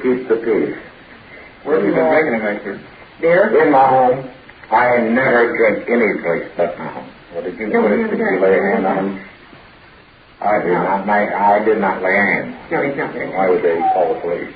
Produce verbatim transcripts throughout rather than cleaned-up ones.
keep the peace. Where have you been drinking tonight, sir? There? In my home. I never drink any place but my home. Well, did you, what did, did you lay a hand on him? I did not make, I did not lay hands. No, he's not there. Why would they call the police?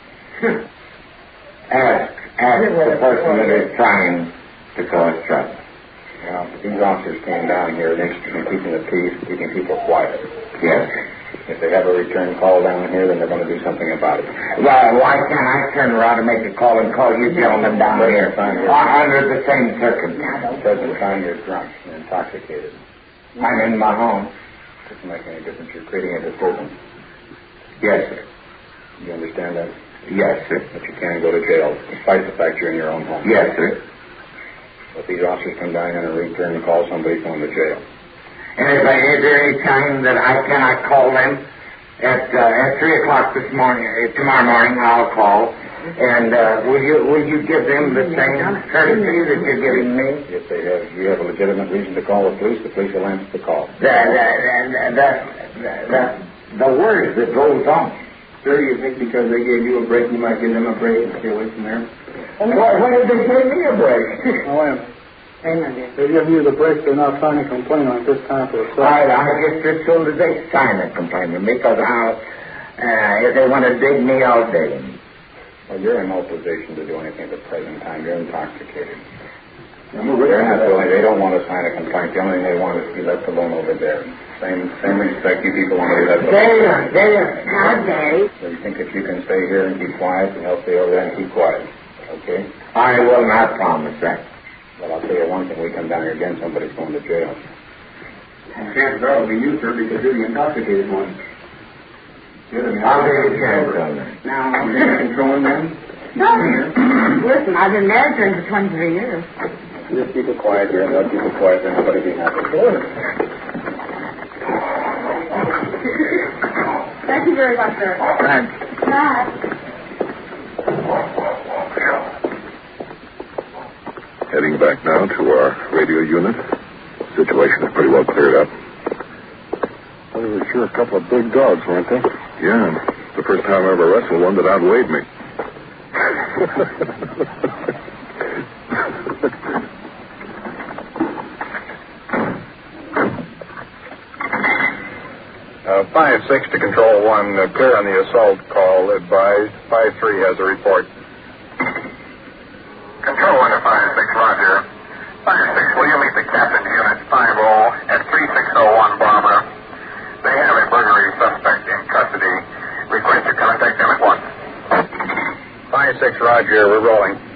Ask, ask the person that is trying to cause trouble. Now, if these officers came down here and interested in keeping the peace, keeping people quiet. Yes. If they have a return call down here, then they're going to do something about it. Well, why can't I turn around and make a call and call you gentlemen down here uh, under the same circumstances? Present time, you're drunk and intoxicated. I'm in my home. Doesn't make any difference. You're creating a disturbance. Yes, sir. You understand that? Yes, sir. That you can go to jail, despite the fact you're in your own home. Yes, sir. If these officers come down here and return the call, somebody's going to jail. And if I, is there any time that I cannot call them? At uh, at three o'clock this morning, uh, tomorrow morning, I'll call. And uh, will you will you give them the same courtesy that you're giving me? If they have, you have a legitimate reason to call the police, the police will answer the call. The the the the, the, the words that goes on. Sir, you think because they gave you a break, you might give them a break and stay away from there? Why, why did they give me a break? Oh, wait a minute. They're giving you the break, they're not signing a complaint on this time for a second. I, I guess as soon as they sign a complaint with me, because I'll, uh, if they want to dig me, I'll dig them. Well, you're in no position to do anything at the present time. You're intoxicated. I'm They're not doing, they don't want to sign a complaint. The only thing they want is to be left alone over there. Same same respect you people want to be left alone. There, there, not Daddy. So you think if you can stay here and keep quiet, and they'll stay over there and keep quiet. Okay? I will not promise that. Well, I'll tell you one thing. We come down here again, somebody's going to jail. Chances are it'll be you, sir, because you're the intoxicated one. You're the I'll take a chance on that. No. You're controlling them? No. Listen, I've been married to him for twenty-three years. Just keep it quiet here, and they'll keep it quiet, and everybody be happy. Thank you very much, sir. Thanks. Bye. Heading back now to our radio unit. Situation is pretty well cleared up. Well, they were sure a couple of big dogs, weren't they? Yeah, it's the first time I ever wrestled one that outweighed me. Uh, five six to Control one, uh, clear on the assault call, advised. five three has a report. Control one to five six, roger. five six, will you meet the captain's unit five oh at three six oh one Bravo? They have a burglary suspect in custody. Request to contact them at once. five six, roger, we're rolling.